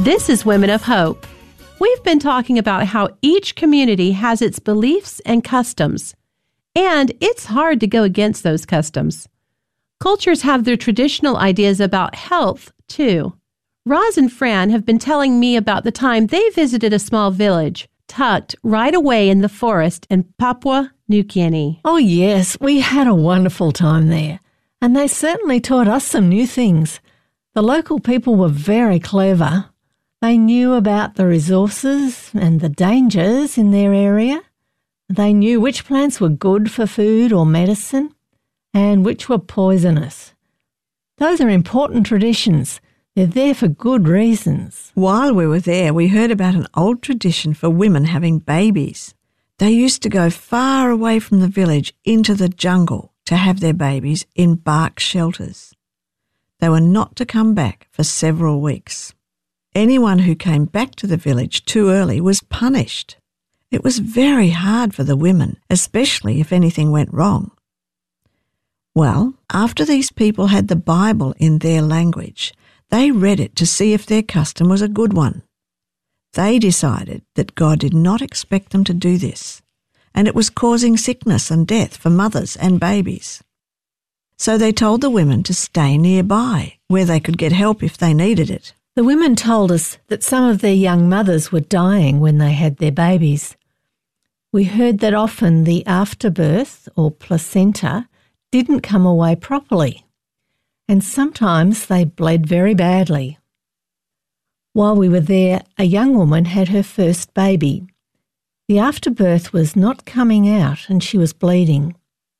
This is Women of Hope. We've been talking about how each community has its beliefs and customs, and it's hard to go against those customs. Cultures have their traditional ideas about health, too. Roz and Fran have been telling me about the time they visited a small village tucked right away in the forest in Papua New Guinea. Oh, yes, we had a wonderful time there, and they certainly taught us some new things. The local people were very clever. They knew about the resources and the dangers in their area. They knew which plants were good for food or medicine and which were poisonous. Those are important traditions. They're there for good reasons. While we were there, we heard about an old tradition for women having babies. They used to go far away from the village into the jungle to have their babies in bark shelters. They were not to come back for several weeks. Anyone who came back to the village too early was punished. It was very hard for the women, especially if anything went wrong. Well, after these people had the Bible in their language, they read it to see if their custom was a good one. They decided that God did not expect them to do this, and it was causing sickness and death for mothers and babies. So they told the women to stay nearby, where they could get help if they needed it. The women told us that some of their young mothers were dying when they had their babies. We heard that often the afterbirth or placenta didn't come away properly, and sometimes they bled very badly. While we were there, a young woman had her first baby. The afterbirth was not coming out and she was bleeding.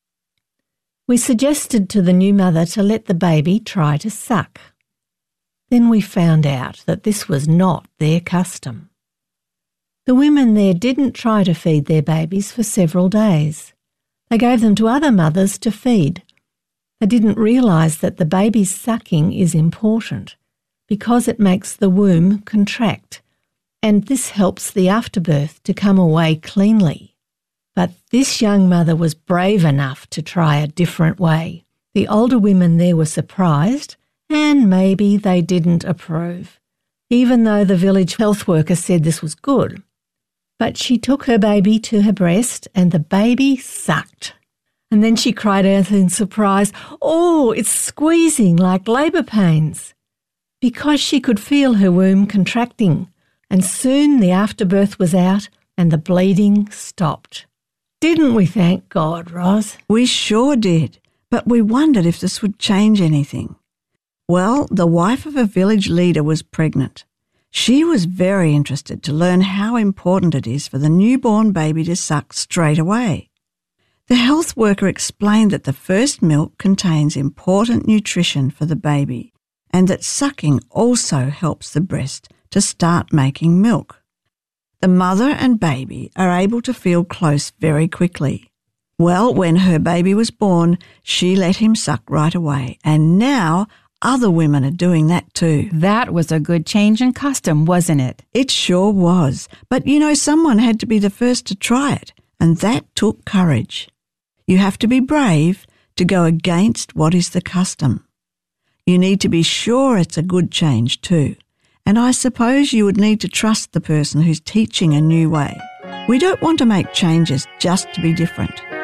We suggested to the new mother to let the baby try to suck. Then we found out that this was not their custom. The women there didn't try to feed their babies for several days. They gave them to other mothers to feed. They didn't realise that the baby's sucking is important because it makes the womb contract, and this helps the afterbirth to come away cleanly. But this young mother was brave enough to try a different way. The older women there were surprised, and maybe they didn't approve, even though the village health worker said this was good. But she took her baby to her breast and the baby sucked. And then she cried out in surprise, "Oh, it's squeezing like labour pains," because she could feel her womb contracting, and soon the afterbirth was out and the bleeding stopped. Didn't we thank God, Roz? We sure did, but we wondered if this would change anything. Well, the wife of a village leader was pregnant. She was very interested to learn how important it is for the newborn baby to suck straight away. The health worker explained that the first milk contains important nutrition for the baby and that sucking also helps the breast to start making milk. The mother and baby are able to feel close very quickly. Well, when her baby was born, she let him suck right away, and now other women are doing that too. That was a good change in custom, wasn't it? It sure was. But someone had to be the first to try it, and that took courage. You have to be brave to go against what is the custom. You need to be sure it's a good change too. And I suppose you would need to trust the person who's teaching a new way. We don't want to make changes just to be different.